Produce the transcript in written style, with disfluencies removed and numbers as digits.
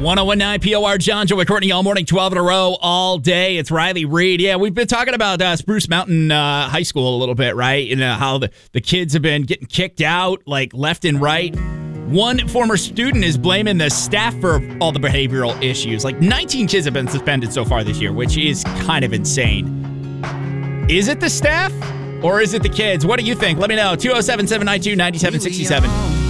1019 POR, John, Joe, Courtney, all morning, 12 in a row, all day. It's Riley Reed. Yeah, we've been talking about Spruce Mountain High School a little bit, right? And how the kids have been getting kicked out, like left and right. One former student is blaming the staff for all the behavioral issues. Like 19 kids have been suspended so far this year, which is kind of insane. Is it the staff or is it the kids? What do you think? Let me know. 207-792-9767.